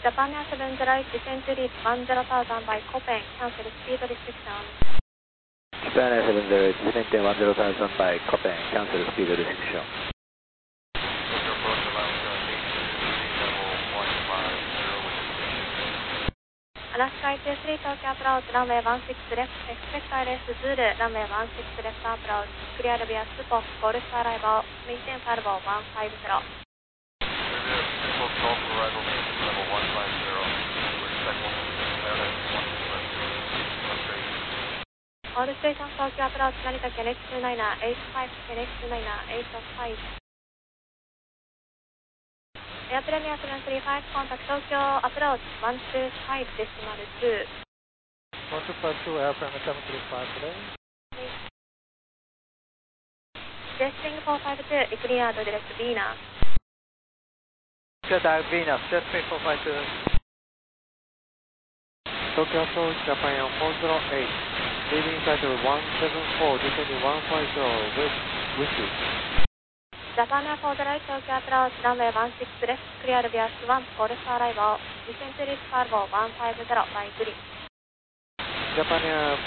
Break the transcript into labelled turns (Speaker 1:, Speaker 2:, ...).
Speaker 1: Japan Air 701 Century 10,000 by Copen, cancel speed restriction.
Speaker 2: Japan Air 701 Century 10,000 by Copen, cancel speed restriction.
Speaker 1: Alaska 2-3 Tokyo approach, runway 16 left, expect ILS Zulu, runway 16 left approach, clear via Spot, Golf arrival, maintain Farbo 150. All station Tokyo approach, Narita Kenneth 29er, 85, Kenneth 29er, 85. Air Premier 735, contact Tokyo approach, 125 decimal 2.
Speaker 3: 125 Air Premier 735 today.
Speaker 1: Jetting 452, cleared direct Venus.
Speaker 3: Clear direct Venus, Jetting 452. Tokyo approach, Japan Air 408. Leaving title 174, descending 150, west.
Speaker 1: Japan Air 408 Tokyo approach, runway 16 left, clear via Swan, Golf arrival, descent reach Farbo 150 by 3.
Speaker 3: Japan Air